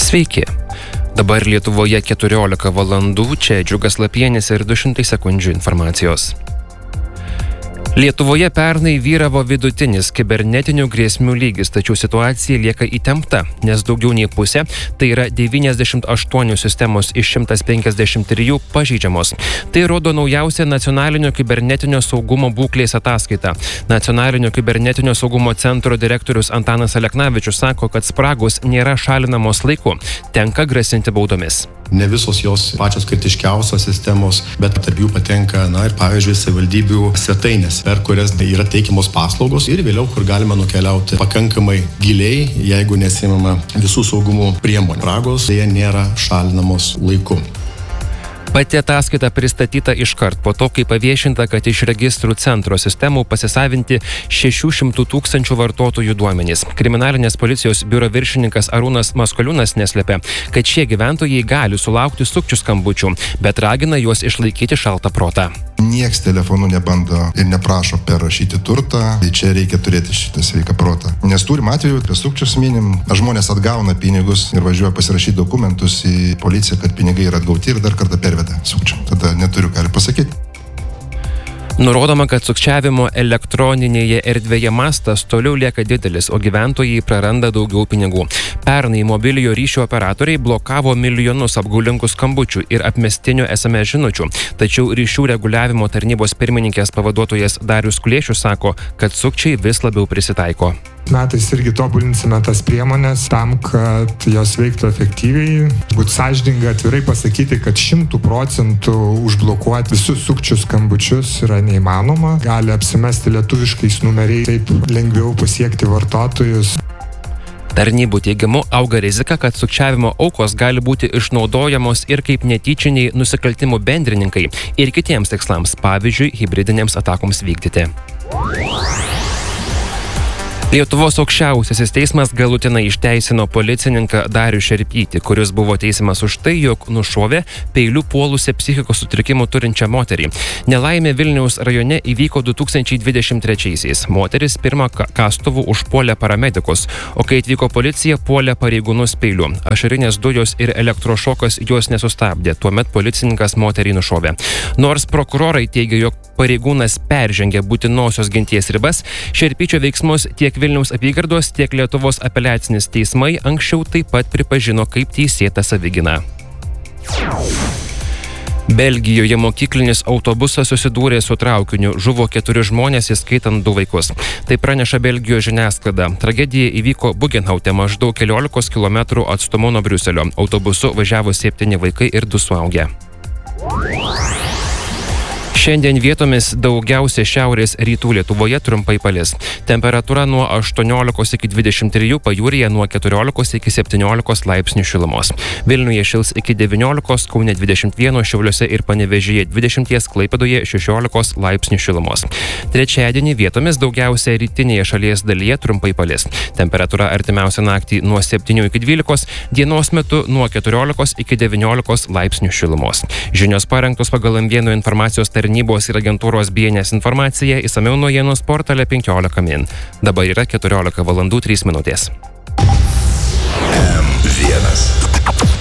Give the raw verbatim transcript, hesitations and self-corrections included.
Sveiki. Dabar Lietuvoje keturiolika valandų, čia Džiugas Lapienis ir du šimtai sekundžių informacijos. Lietuvoje pernai vyravo vidutinis kibernetinių grėsmių lygis, tačiau situacija lieka įtempta, nes daugiau nei pusė, tai yra devyniasdešimt aštuonios sistemos iš šimtas penkiasdešimt trijų pažeidžiamos. Tai rodo naujausia nacionalinio kibernetinio saugumo būklės ataskaita. Nacionalinio kibernetinio saugumo centro direktorius Antanas Aleknavičius sako, kad spragos nėra šalinamos laiku, tenka grasinti baudomis. Ne visos jos pačios kritiškiausios sistemos, bet tarp jų patenka, na ir pavyzdžiui, savivaldybių svetainės, per kurias yra teikiamos paslaugos ir vėliau, kur galima nukeliauti pakankamai giliai, jeigu nesimama visų saugumo priemonių. Spragos jie nėra šalinamos laiku. Pati ataskaita pristatyta iškart po to, kai paviešinta, kad iš registrų centro sistemų pasisavinti šešių šimtų tūkstančių vartotojų duomenys. Kriminalinės policijos biuro viršininkas Arūnas Maskoliūnas neslėpia, kad šie gyventojai gali sulaukti sukčių skambučių, bet ragina juos išlaikyti šaltą protą. Nieks telefonu nebando ir neprašo perrašyti turtą, tai čia reikia turėti šitą sveiką protą. Nes turim atveju, apie sukčius minim, žmonės atgauna pinigus ir važiuoja pasirašyti dokumentus į policiją, kad pinigai yra atgauti ir dar kartą perveda sukčiam. Tada neturiu ką ir pasakyti. Nurodoma, kad sukčiavimo elektroninėje erdvėje mastas toliau lieka didelis, o gyventojai praranda daugiau pinigų. Pernai mobiliojo ryšio operatoriai blokavo milijonus apgaulingų skambučių ir apmestinių es em es žinučių. Tačiau ryšių reguliavimo tarnybos pirmininkės pavaduotojas Darius Kuliešius sako, kad sukčiai vis labiau prisitaiko. Metais irgi tobulinsime tas priemonės tam, kad jos veiktų efektyviai. Būt sąžininga atvirai pasakyti, kad šimtų procentų užblokuoti visus sukčių skambučius yra neįmanoma. Gali apsimesti lietuviškais numeriais, taip lengviau pasiekti vartotojus. Tarnybų teigimu auga rizika, kad sukčiavimo aukos gali būti išnaudojamos ir kaip netyčiniai nusikaltimų bendrininkai ir kitiems tikslams, pavyzdžiui, hibridinėms atakoms vykdyti. Lietuvos aukščiausiasis teismas galutinai išteisino policininką Darių Šerpytį, kuris buvo teisiamas už tai, jog nušovė peiliu puolusią psichikos sutrikimų turinčią moterį. Nelaimė Vilniaus rajone įvyko du tūkstančiai dvidešimt trečiaisiais. Moteris pirmą kastuvu užpuolė paramedikus, o kai atvyko policija, puolė pareigūnus peiliu. Ašarinės dujos ir elektrošokas juos nesustabdė, tuomet policininkas moterį nušovė. Nors prokurorai teigia, jog pareigūnas peržengė būtinosios ginties ribas, Šerpyčio veiksmus tiek Vilniaus apygardos, tiek Lietuvos apeliacinis teismai anksčiau taip pat pripažino kaip teisėtą savigyną. Belgijoje mokyklinis autobusas susidūrė su traukiniu, žuvo keturi žmonės, įskaitant du vaikus. Tai praneša Belgijos žiniasklaida. Tragedija įvyko Bugenhaute, maždaug keliolikos kilometrų atstumu nuo Briuselio. Autobusu važiavo septyni vaikai ir du suaugę. Šiandien vietomis daugiausia šiaurės rytų Lietuvoje trumpai palis. Temperatūra nuo aštuoniolikos iki dvidešimt trijų, pajūryje nuo keturiolikos iki septyniolikos laipsnių šilumos. Vilniuje šils iki devyniolikos, Kaune dvidešimt vieno, Šiauliuose ir Panevėžyje dvidešimt, Klaipėdoje šešiolikos laipsnių šilumos. Trečiadienį vietomis daugiausia rytinėje šalies dalyje trumpai palis. Temperatūra artimiausią naktį nuo septynių iki dvylikos, dienos metu nuo keturiolikos iki devyniolikos laipsnių šilumos. Žinios parengtos pagal M vienas informacijos tarnybos Tarnybos ir agentūros B N S informacija, išsamiau naujienų portale penkiolika min. Dabar yra keturiolika valandų trys minutės. M vienas.